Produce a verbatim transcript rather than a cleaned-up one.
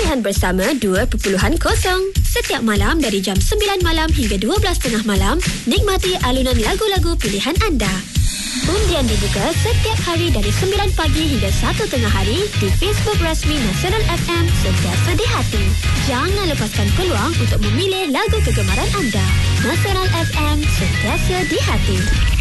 Pilihan Bersama dua titik kosong. Setiap malam dari jam sembilan malam hingga dua belas tiga puluh malam, nikmati alunan lagu-lagu pilihan anda. Undian dibuka setiap hari dari sembilan pagi hingga satu tengah hari di Facebook rasmi Nasional F M, Sentiasa di Hati. Jangan lepaskan peluang untuk memilih lagu kegemaran anda. Nasional F M, Sentiasa di Hati.